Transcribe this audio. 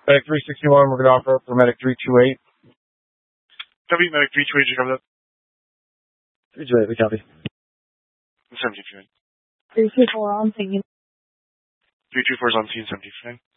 Medic 361, we're going to offer up for Medic 328. Copy, Medic 328, you cover that? 328, we copy. 70, 324 on scene. 324 is on scene, 70,